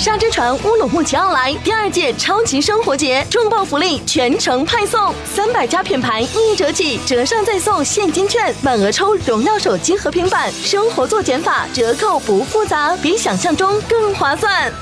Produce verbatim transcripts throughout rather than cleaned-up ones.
沙之船乌鲁木齐奥莱第二届超级生活节重磅福利全程派送，三百家品牌一折起，折上再送现金券，满额抽荣耀手机和平板，生活做减法，折扣不复杂，比想象中更划算。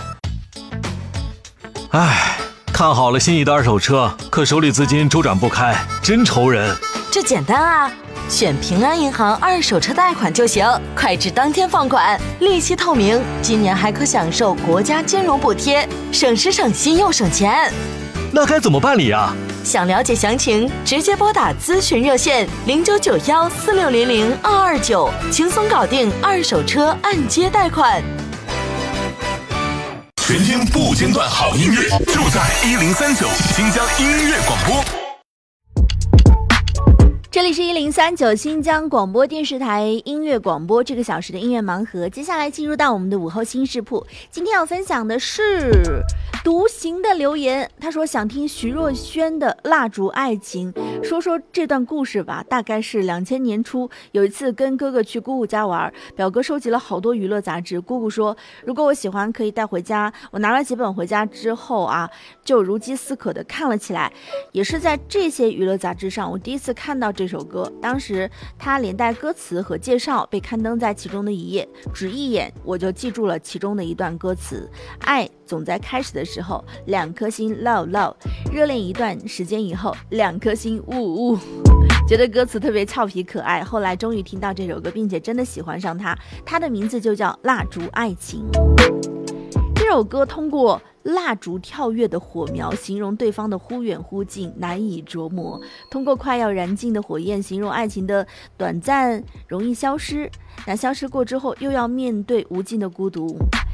唉，看好了心仪的二手车，可手里资金周转不开，真愁人。 这简单啊，选平安银行二手车贷款就行，快至当天放款，利息透明，今年还可享受国家金融补贴，省时省心又省钱。 那该怎么办理啊？ 想了解详情，直接拨打咨询热线零九九幺四六零零二二九，轻松搞定二手车按揭贷款。 全天不间断好音乐，就在一零三九新疆音乐广播。 这里是一零三九新疆广播电视台音乐广播，这个小时的音乐盲盒，接下来进入到我们的午后新视铺。今天要分享的是独行的留言，他说想听徐若瑄的《蜡烛爱情》。说说这段故事吧，大概是两千年初，有一次跟哥哥去姑姑家玩，表哥收集了好多娱乐杂志，姑姑说如果我喜欢可以带回家。我拿了几本回家之后啊，就如饥似渴的看了起来。也是在这些娱乐杂志上，我第一次看到这首歌，当时它连带歌词和介绍被刊登在其中的一页，只一眼我就记住了其中的一段歌词：爱总在开始的时候，两颗心 love love， 热恋一段时间以后，两颗心呜呜。觉得歌词特别俏皮可爱，后来终于听到这首歌，并且真的喜欢上它，它的名字就叫《蜡烛爱情》。这首歌通过蜡烛跳跃的火苗形容对方的忽远忽近，难以琢磨，通过快要燃尽的火焰形容爱情的短暂容易消失，那消失过之后又要面对无尽的孤独。